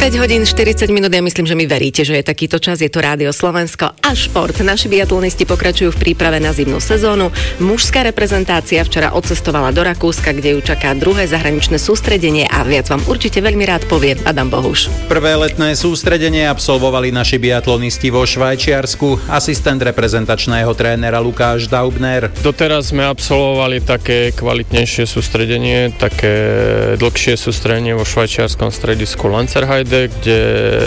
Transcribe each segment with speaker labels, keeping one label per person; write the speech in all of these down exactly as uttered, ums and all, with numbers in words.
Speaker 1: päť hodín štyridsať minút, ja myslím, že mi veríte, že je takýto čas, je to Rádio Slovensko a šport. Naši biatlonisti pokračujú v príprave na zimnú sezónu. Mužská reprezentácia včera odcestovala do Rakúska, kde ju čaká druhé zahraničné sústredenie a viac vám určite veľmi rád povie Adam Bohuš.
Speaker 2: Prvé letné sústredenie absolvovali naši biatlonisti vo Švajčiarsku. Asistent reprezentačného trénera Lukáš Daubner.
Speaker 3: Doteraz sme absolvovali také kvalitnejšie sústredenie, také dlhšie sústredenie vo švajčiarskom stredisku Lanzerheide, kde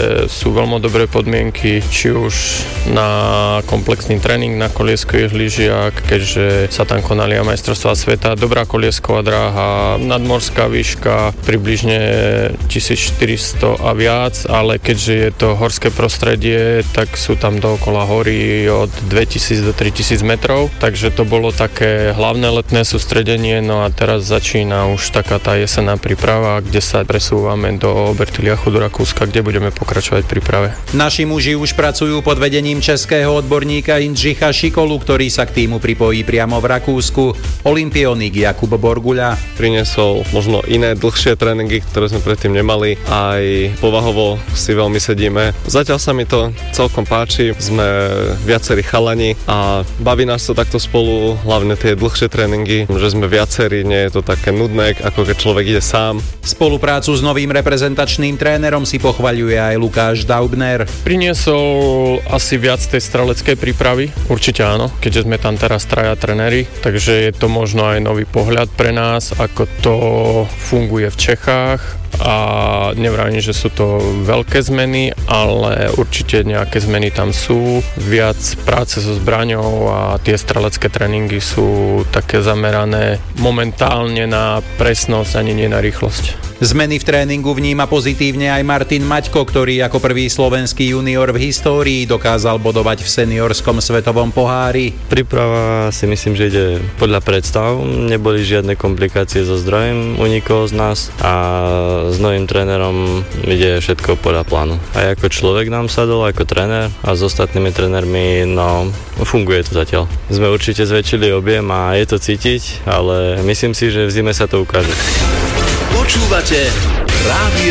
Speaker 3: sú veľmi dobré podmienky, či už na komplexný tréning na kolieskových lyžiach, keďže sa tam konali aj majstrovstvá sveta, dobrá koliesková dráha, nadmorská výška približne tisícštyristo a viac, ale keďže je to horské prostredie, tak sú tam dookola hory od dvetisíc do tritisíc metrov, takže to bolo také hlavné letné sústredenie, no a teraz začína už taká tá jesenná príprava, kde sa presúvame do Obertiliachu, do Rakúska, kde budeme pokračovať v príprave.
Speaker 2: Naši muži už pracujú pod vedením českého odborníka Jindřicha Šikolu, ktorý sa k týmu pripojí priamo v Rakúsku. Olympionik Jakub Borguľa
Speaker 4: priniesol možno iné dlhšie tréningy, ktoré sme predtým nemali. Aj povahovo si veľmi sedíme. Zatiaľ sa mi to celkom páči. Sme viacerí chalani a baví nás to takto spolu, hlavne tie dlhšie tréningy, že sme viacerí, nie je to také nudné, ako keď človek ide sám.
Speaker 2: Spoluprácu s novým reprezentačným trénerom si pochvaľuje aj Lukáš Daubner.
Speaker 3: Priniesol asi viac tej streleckej prípravy, určite áno, keďže sme tam teraz traja tréneri, takže je to možno aj nový pohľad pre nás, ako to funguje v Čechách. A nevravím, že sú to veľké zmeny, ale určite nejaké zmeny tam sú. Viac práce so zbraňou a tie strelecké tréningy sú také zamerané momentálne na presnosť, ani nie na rýchlosť.
Speaker 2: Zmeny v tréningu vníma pozitívne aj Martin Maťko, ktorý ako prvý slovenský junior v histórii dokázal bodovať v seniorskom svetovom pohári.
Speaker 5: Príprava si myslím, že ide podľa predstav. Neboli žiadne komplikácie so zdrojom u nikoho z nás a s novým trénerom ide všetko podľa plánu. Aj ako človek nám sadol, ako tréner a s ostatnými trénermi, no funguje to zatiaľ. Sme určite zväčšili objem a je to cítiť, ale myslím si, že v zime sa to ukáže.
Speaker 6: Počúvate Rádio